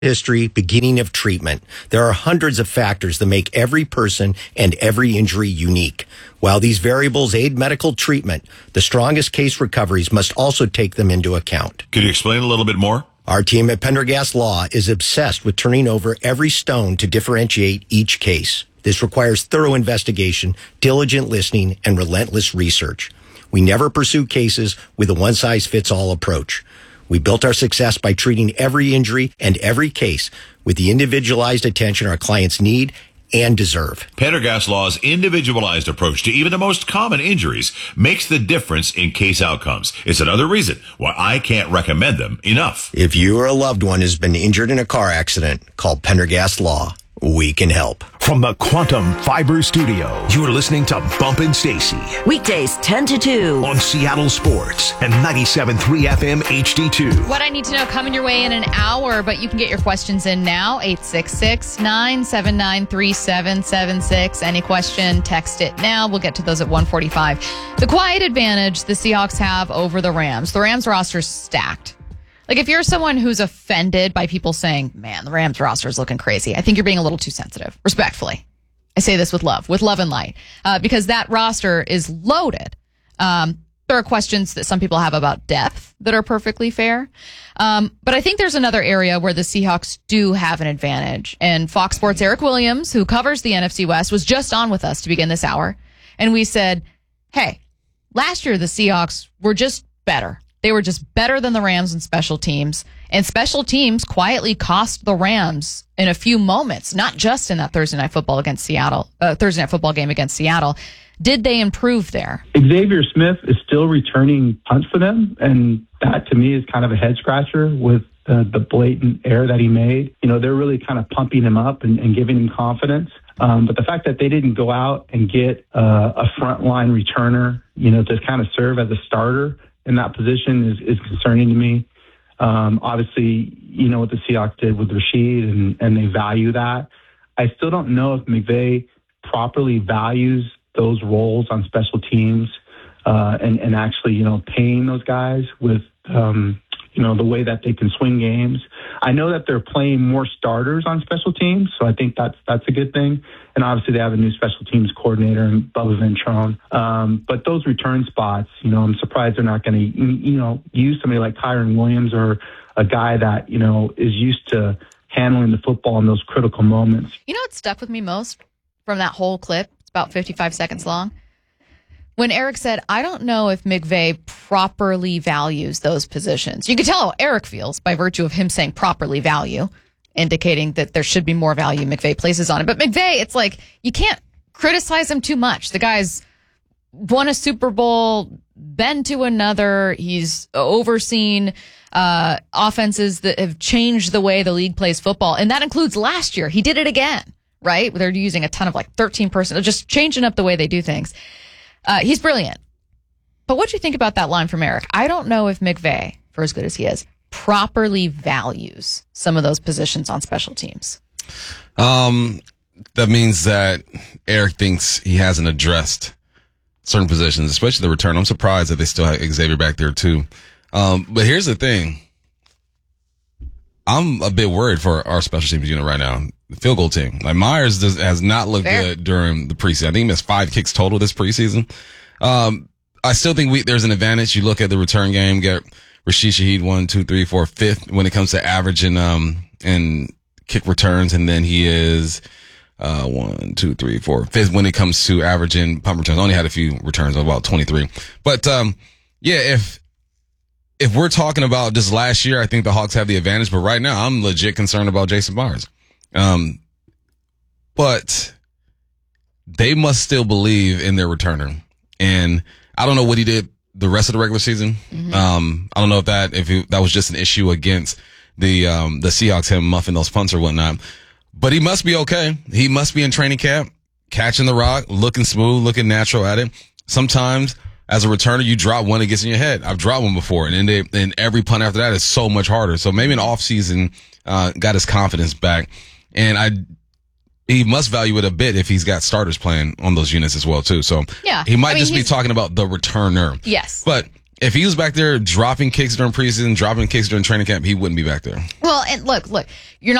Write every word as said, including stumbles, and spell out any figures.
history, beginning of treatment. There are hundreds of factors that make every person and every injury unique. While these variables aid medical treatment, the strongest case recoveries must also take them into account. Could you explain a little bit more? Our team at Pendergast Law is obsessed with turning over every stone to differentiate each case. This requires thorough investigation, diligent listening, and relentless research. We never pursue cases with a one-size-fits-all approach. We built our success by treating every injury and every case with the individualized attention our clients need and deserve. Pendergast Law's individualized approach to even the most common injuries makes the difference in case outcomes. It's another reason why I can't recommend them enough. If you or a loved one has been injured in a car accident, call Pendergast Law. We can help. From the Quantum Fiber Studio, you're listening to Bumpin' Stacy. Weekdays ten to two. On Seattle Sports and ninety-seven point three F M H D two. What I need to know coming your way in an hour, but you can get your questions in now. eight six six, nine seven nine, three seven seven six. Any question, text it now. We'll get to those at one forty-five. The quiet advantage the Seahawks have over the Rams. The Rams roster's stacked. Like, if you're someone who's offended by people saying, man, the Rams roster is looking crazy, I think you're being a little too sensitive, respectfully. I say this with love, with love and light, uh, because that roster is loaded. Um, there are questions that some people have about depth that are perfectly fair. Um, but I think there's another area where the Seahawks do have an advantage. And Fox Sports' Eric Williams, who covers the N F C West, was just on with us to begin this hour. And we said, hey, last year the Seahawks were just better. They were just better than the Rams in special teams. And special teams quietly cost the Rams in a few moments, not just in that Thursday night football against Seattle, uh, Thursday night football game against Seattle. Did they improve there? Xavier Smith is still returning punts for them. And that to me is kind of a head scratcher with the, the blatant error that he made. You know, they're really kind of pumping him up and, and giving him confidence. Um, but the fact that they didn't go out and get uh, a frontline returner, you know, to kind of serve as a starter in that position is, is concerning to me. Um, obviously, you know what the Seahawks did with Rashid, and, and they value that. I still don't know if McVay properly values those roles on special teams uh, and, and actually, you know, paying those guys with, um, you know, the way that they can swing games. I know that they're playing more starters on special teams, so I think that's that's a good thing. And obviously they have a new special teams coordinator in Bubba Ventrone. Um, but those return spots, you know, I'm surprised they're not going to, you know, use somebody like Kyron Williams or a guy that, you know, is used to handling the football in those critical moments. You know what stuck with me most from that whole clip? It's about fifty-five seconds long. When Eric said, I don't know if McVay properly values those positions. You can tell how Eric feels by virtue of him saying properly value, indicating that there should be more value McVay places on it. But McVay, it's like, you can't criticize him too much. The guy's won a Super Bowl, been to another. He's overseen uh, offenses that have changed the way the league plays football. And that includes last year. He did it again, right? They're using a ton of like thirteen person, just changing up the way they do things. Uh, he's brilliant. But what do you think about that line from Eric? I don't know if McVay, for as good as he is, properly values some of those positions on special teams. Um, that means that Eric thinks he hasn't addressed certain positions, especially the return. I'm surprised that they still have Xavier back there too. Um, but here's the thing. I'm a bit worried for our special teams unit right now. The field goal team. Like Myers does, has not looked Fair. good during the preseason. I think he missed five kicks total this preseason. Um, I still think we, there's an advantage. You look at the return game, get Rashid Shaheed one, two, three, four, fifth when it comes to average and, um, and kick returns. And then he is, uh, one, two, three, four, fifth when it comes to averaging punt returns. Only had a few returns of about twenty-three. But, um, yeah, if, if we're talking about just last year, I think the Hawks have the advantage. But right now, I'm legit concerned about Jason Myers. Um, but they must still believe in their returner. And I don't know what he did the rest of the regular season. Mm-hmm. Um, I don't know if that, if it, that was just an issue against the, um, the Seahawks, him muffing those punts or whatnot, but he must be okay. He must be in training camp, catching the rock, looking smooth, looking natural at it. Sometimes as a returner, you drop one that gets in your head. I've dropped one before, and then they, and every punt after that is so much harder. So maybe an off season, uh, got his confidence back. And I, he must value it a bit if he's got starters playing on those units as well too. So yeah, he might I mean, just be talking about the returner. Yes. But If he was back there dropping kicks during preseason, dropping kicks during training camp, he wouldn't be back there. Well, and look, look, you're not